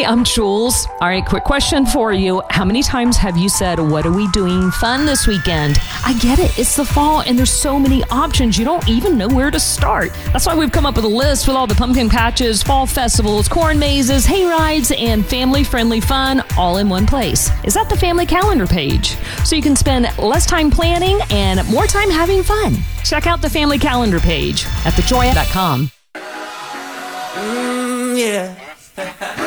Hey, I'm Jules. All right, quick question for you. How many times have you said, what are we doing fun this weekend? I get it. It's the fall and there's so many options. You don't even know where to start. That's why we've come up with a list with all the pumpkin patches, fall festivals, corn mazes, hay rides, and family-friendly fun all in one place. Is that the family calendar page? So you can spend less time planning and more time having fun. Check out the family calendar page at thejoy.com. Yeah.